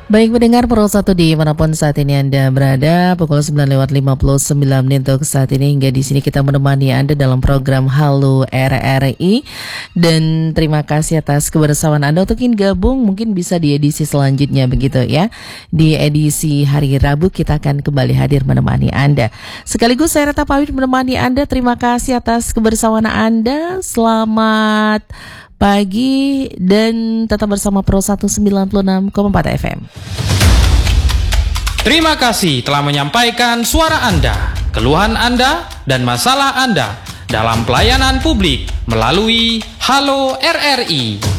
Baik pendengar Pro 1 dimanapun saat ini Anda berada, pukul 9:59 untuk saat ini hingga di sini kita menemani Anda dalam program Halo RRI, dan terima kasih atas kebersamaan Anda. Untuk ingin gabung mungkin bisa di edisi selanjutnya begitu ya. Di edisi hari Rabu kita akan kembali hadir menemani Anda. Sekaligus saya Reta pamit menemani Anda. Terima kasih atas kebersamaan Anda. Selamat pagi dan tetap bersama Pro 196,4 FM. Terima kasih telah menyampaikan suara Anda, keluhan Anda, dan masalah Anda dalam pelayanan publik melalui Halo RRI.